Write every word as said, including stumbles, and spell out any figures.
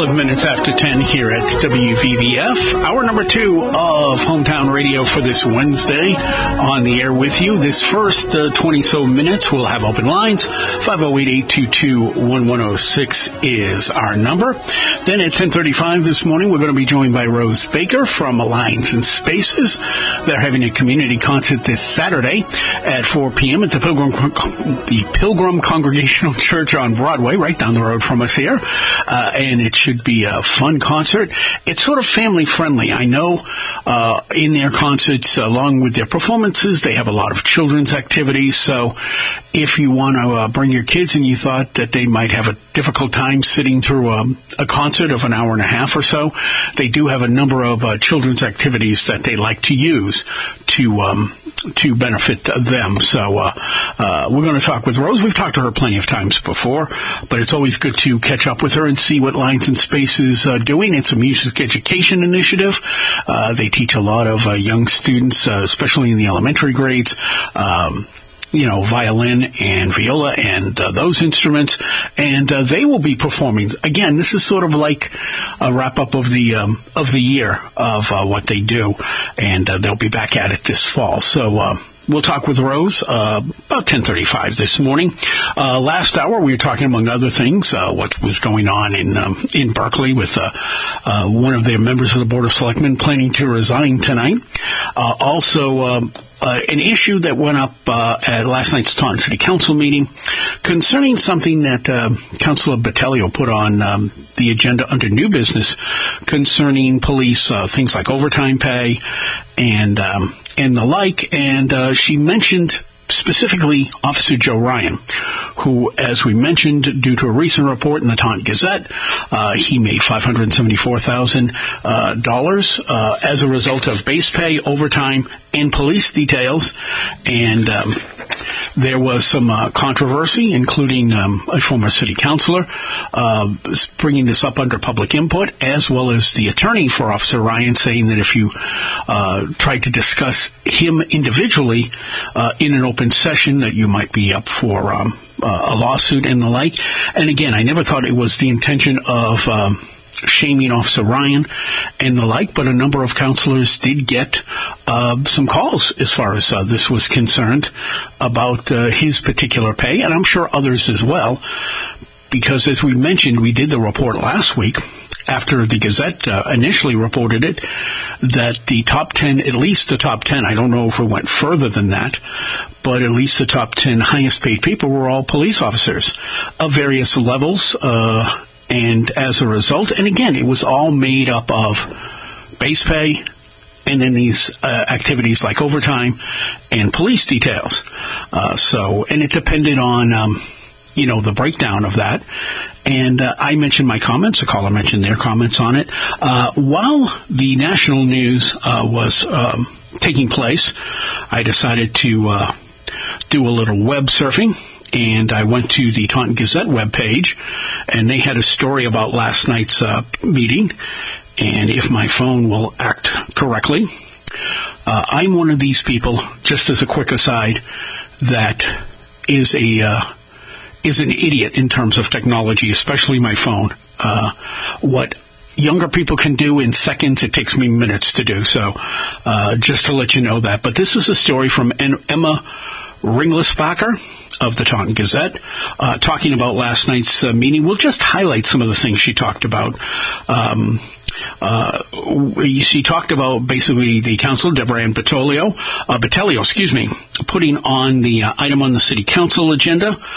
of minutes after ten here at W V V F. Hour number two of Hometown Radio for this Wednesday. On the air with you. This first uh, twenty-so minutes, we'll have open lines. five oh eight, eight two two, one one oh six is our number. Then at ten thirty-five this morning, we're going to be joined by Rose Baker from Alliance and Spaces. They're having a community concert this Saturday at four p.m. at the Pilgrim, the Pilgrim Congregational Church on Broadway, right down the road from us here. Uh, and it should be a fun concert. It's sort of family-friendly. I know uh, in their concerts, along with their performances, they have a lot of children's activities. So if you want to uh, bring your kids and you thought that they might have a difficult time sitting through a, a concert of an hour and a half or so, they do have a number of uh, children's activities that they like to use to um, to benefit them. So uh, uh, we're going to talk with Rose. We've talked to her plenty of times before, but it's always good to catch up with her and see what Alliance and Space is uh, doing. It's a music education initiative. Uh, they teach a lot of uh, young students, uh, especially in the elementary grades, um, you know, violin and viola and uh, those instruments. And uh, they will be performing. Again, this is sort of like a wrap-up of the um, of the year of uh, what they do. And uh, they'll be back at it this fall. So uh, we'll talk with Rose uh, about ten thirty-five this morning. Uh, last hour, we were talking, among other things, uh, what was going on in um, in Berkeley with uh, uh, one of their members of the Board of Selectmen planning to resign tonight. Uh, also, um, uh, an issue that went up uh, at last night's Taunton City Council meeting concerning something that uh, Councilor Battaglia put on um, the agenda under new business concerning police, uh, things like overtime pay and um, and the like. And uh, she mentioned specifically Officer Joe Ryan, who, as we mentioned, due to a recent report in the Taunton Gazette, uh, he made five hundred seventy-four thousand dollars uh, uh, as a result of base pay, overtime, and police details. And um, there was some uh, controversy, including um, a former city councilor uh, bringing this up under public input, as well as the attorney for Officer Ryan saying that if you uh, tried to discuss him individually uh, in an open session, that you might be up for um, uh, a lawsuit and the like. And again, I never thought it was the intention of um, shaming Officer Ryan and the like, but a number of counselors did get uh, some calls as far as uh, this was concerned about uh, his particular pay, and I'm sure others as well, because as we mentioned, we did the report last week after the Gazette uh, initially reported it, that the top ten, at least the top ten, I don't know if it went further than that, but at least the top ten highest paid people were all police officers of various levels, uh, and as a result, and again, it was all made up of base pay and then these uh, activities like overtime and police details. Uh, so, and it depended on, um, you know, the breakdown of that. And uh, I mentioned my comments. The caller mentioned their comments on it. Uh, while the national news uh, was um, taking place, I decided to uh, do a little web surfing. And I went to the Taunton Gazette webpage, and they had a story about last night's uh, meeting. And if my phone will act correctly, uh, I'm one of these people, just as a quick aside, that is a uh, is an idiot in terms of technology, especially my phone. Uh, what younger people can do in seconds, it takes me minutes to do. So uh, just to let you know that. But this is a story from Emma Ringlisbacher of the Taunton Gazette, uh, talking about last night's uh, meeting. We'll just highlight some of the things she talked about. Um, uh, she talked about basically the council, Deborah Ann Battaglia, uh, Battaglia, excuse me, putting on the uh, item on the city council agenda